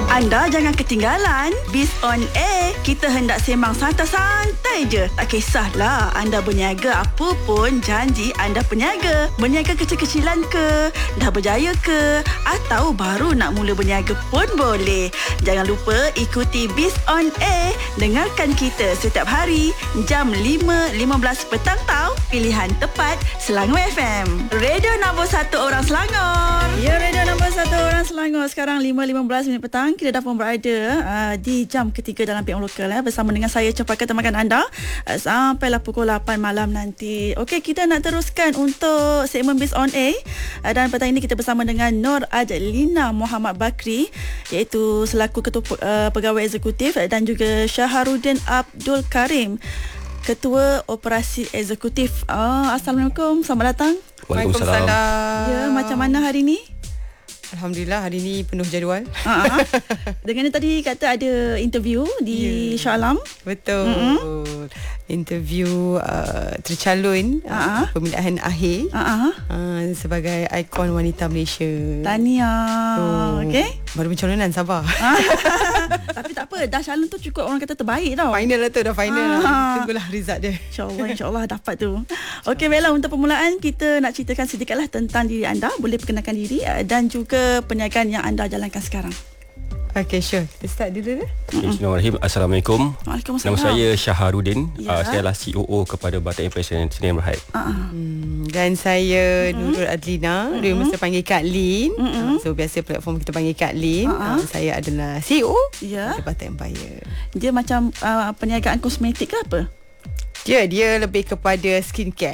Anda jangan ketinggalan Biz on Air. Kita hendak sembang santai-santai je. Tak kisahlah anda berniaga apa pun, janji anda peniaga. Berniaga kecil-kecilan ke, dah berjaya ke, atau baru nak mula berniaga pun boleh. Jangan lupa ikuti Biz on Air. Dengarkan kita setiap hari jam 5.15 petang tau. Pilihan tepat Selangor FM. Radio nombor 1 orang Selangor. Ya, radio nombor 1 orang Selangor. Sekarang 5.15 petang. Kita dah pun berada di jam ketiga dalam PM Lokal bersama dengan saya Cempaka temakan anda sampailah pukul 8 malam nanti. Okey, kita nak teruskan untuk segmen Biz on Air dan petang ini kita bersama dengan Nur Adlina Muhammad Bakri, iaitu selaku Ketua Pegawai Eksekutif, dan juga Syaharuddin Abdul Karim, Ketua Operasi Eksekutif. Assalamualaikum, selamat datang. Waalaikumsalam. Ya, macam mana hari ni? Alhamdulillah, hari ni penuh jadual. Dengan tadi kata ada interview di Shah Alam. Betul. Interview tercalon pemilihan akhir sebagai ikon wanita Malaysia. Tahniah. Okey. Baru pencalonan, sabar. Tapi tak apa, dah calon tu cukup orang kata terbaik tau. Final lah tu, dah final. Tunggulah result dia. InsyaAllah dapat tu. Okey, baiklah, untuk permulaan kita nak ceritakan sedikitlah tentang diri anda. Boleh perkenalkan diri dan juga perniagaan yang anda jalankan sekarang. Okay, sure. Kita start dulu. Bismillahirrahmanirrahim. Assalamualaikum. Waalaikumsalam. Nama saya Syaharuddin. Ya. Saya adalah COO kepada Batik Impression Senayan Berhad. Dan saya Nurul Adlina. Dia mesti panggil Kak Lin. So biasa platform kita panggil Kak Lin. Saya adalah CEO di Batik Empire. Dia macam perniagaan kosmetik ke apa? Dia lebih kepada skincare.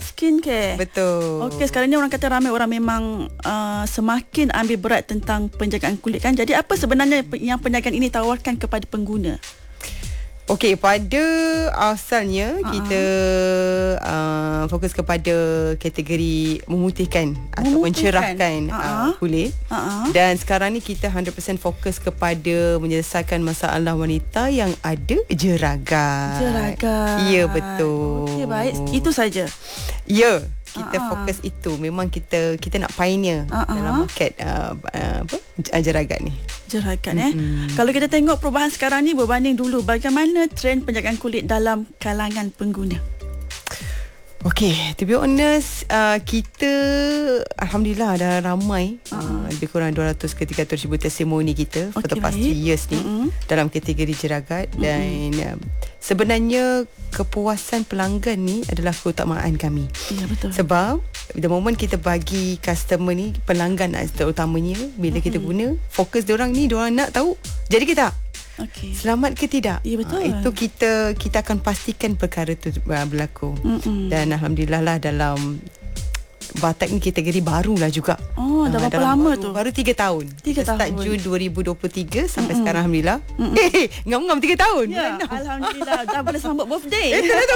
Betul. Okey, sekarang ni orang kata ramai orang memang semakin ambil berat tentang penjagaan kulit kan. Jadi apa sebenarnya yang perniagaan ini tawarkan kepada pengguna? Okey, pada asalnya kita fokus kepada kategori memutihkan atau mencerahkan kulit. Dan sekarang ni kita 100% fokus kepada menyelesaikan masalah wanita yang ada jeragat. Ya, betul. Okey, baik. Itu saja. Ya, kita fokus itu. Memang kita nak pioneer dalam market jeragat ni. Kalau kita tengok perubahan sekarang ni berbanding dulu, bagaimana trend penjagaan kulit dalam kalangan pengguna? Okay, to be honest, kita Alhamdulillah dah ramai, lebih kurang 200 ke 300 ribu testimoni kita for the past 3 years ni dalam kategori jeragat. Dan sebenarnya kepuasan pelanggan ni adalah keutamaan kami. Ya, betul. Sebab the moment kita bagi customer ni, pelanggan terutamanya, bila kita guna, fokus diorang ni, diorang nak tahu jadi ke tak? Okay. Selamat ke tidak? Ya, betul. Itu kita akan pastikan perkara tu berlaku. Dan Alhamdulillah lah, dalam Batak ni kategori baru lah juga. Dah berapa lama tu? Baru 3 tahun. 3 tahun. Start Jun 2023 sampai sekarang Alhamdulillah. Ngam-ngam 3 tahun. Ya, Alhamdulillah. Dah boleh sambut birthday.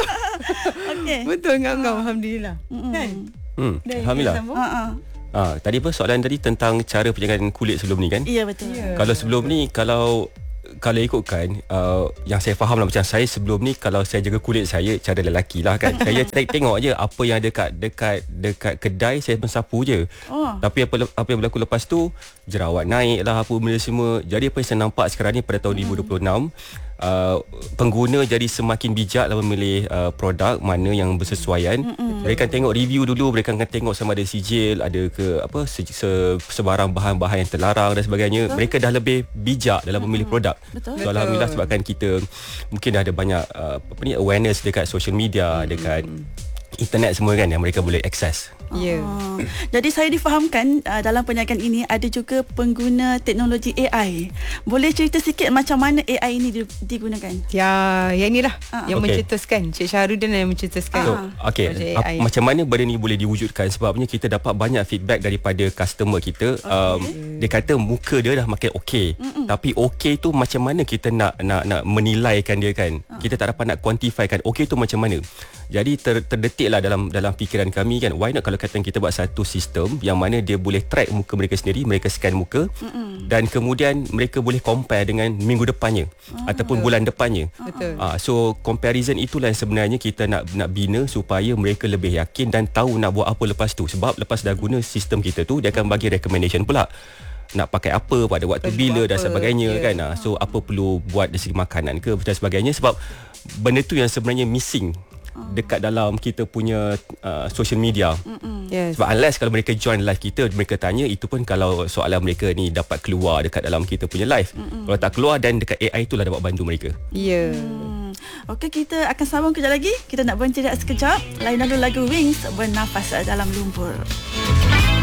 Okay. Betul, ngam-ngam Alhamdulillah. Kan? Alhamdulillah. Tadi apa soalan tadi tentang cara penjagaan kulit sebelum ni kan? Ya, betul. Kalau sebelum ni, kalau ikutkan yang saya faham lah, macam saya sebelum ni, kalau saya jaga kulit saya cara lelaki lah kan, saya tengok je apa yang ada dekat kedai, saya mensapu je. Tapi apa yang berlaku lepas tu, jerawat naik lah, apa benda semua. Jadi apa yang saya nampak sekarang ni pada tahun 2026, pengguna jadi semakin bijak dalam memilih produk mana yang bersesuaian. Mereka akan tengok review dulu, mereka akan tengok sama ada sijil, ada ke apa sebarang bahan-bahan yang terlarang dan sebagainya. Mereka dah lebih bijak dalam memilih produk. So, alhamdulillah, sebabkan kita mungkin dah ada banyak awareness dekat social media, dekat internet semua kan, yang mereka boleh akses. Jadi saya difahamkan dalam perniagaan ini ada juga pengguna teknologi AI. Boleh cerita sikit macam mana AI ini digunakan? Ya, yang inilah yang mencetuskan. Cik Syaharuddin yang mencetuskan. Macam mana benda ni boleh diwujudkan? Sebabnya kita dapat banyak feedback daripada customer kita. Dia kata muka dia dah makin okey. Tapi okey tu macam mana kita nak menilaikan dia kan? Kita tak dapat nak quantify kan okey tu macam mana. Jadi terdetiklah dalam fikiran kami kan, why not kalau kata kita buat satu sistem yang mana dia boleh track muka mereka sendiri, mereka scan muka dan kemudian mereka boleh compare dengan minggu depannya ataupun bulan depannya. So comparison itulah yang sebenarnya kita nak bina supaya mereka lebih yakin dan tahu nak buat apa lepas tu. Sebab lepas dah guna sistem kita tu, dia akan bagi recommendation pula. nak pakai apa pada waktu bila dan sebagainya kan. So apa perlu buat dari segi makanan ke dan sebagainya, sebab benda tu yang sebenarnya missing dekat dalam kita punya social media. Yes. Sebab unless kalau mereka join live kita, mereka tanya, itu pun kalau soalan mereka ni dapat keluar dekat dalam kita punya live. Kalau tak keluar, dan dekat AI itulah dapat bantu mereka. Ya. Okey, kita akan sambung kejap lagi. Kita nak berhenti sekejap. Lain dulu lagu Wings, Bernafas Dalam Lumpur.